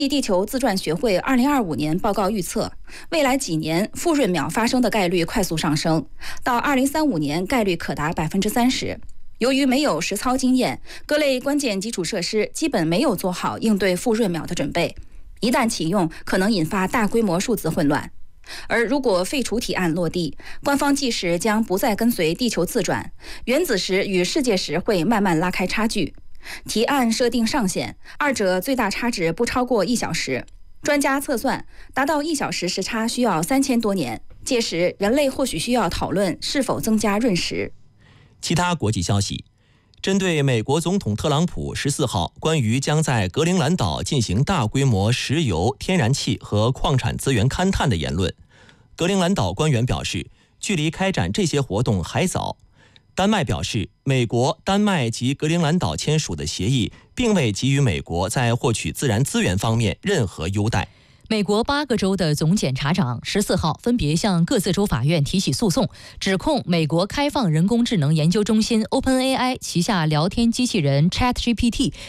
地球自转学会2025年报告预测，未来几年富润秒发生的概率快速上升，到2035年概率可达30%。由于没有实操经验，各类关键基础设施基本没有做好应对富润秒的准备，一旦启用，可能引发大规模数字混乱。而如果废除提案落地，官方计时将不再跟随地球自转，原子时与世界时会慢慢拉开差距。提案设定上限，二者最大差值不超过1小时。专家测算，达到1小时时差需要3000多年，届时人类或许需要讨论是否增加闰时。 其他国际消息，针对美国总统特朗普14号关于将在格陵兰岛进行大规模石油、天然气和矿产资源勘探的言论，格陵兰岛官员表示，距离开展这些活动还早。丹麦表示，美国、丹麦及格陵兰岛签署的协议并未给予美国在获取自然资源方面任何优待。 美国8个州的总检察长14号分别向各自州法院提起诉讼，指控美国开放人工智能研究中心 OpenAI 旗下聊天机器人 ChatGPT